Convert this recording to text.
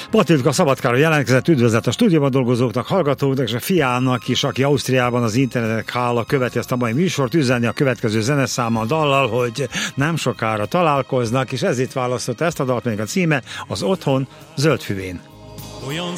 Patilka Szabadkáról jelentkezett, üdvözlet a stúdióban dolgozóknak, hallgatóknak és a fiának is, aki Ausztriában az internetek hála követi ezt a mai műsort, üzenni a következő zeneszámmal, dallal, hogy nem sokára találkoznak, és ezért választott ezt a dalt, még a címe az Otthon zöldfüvén. Olyan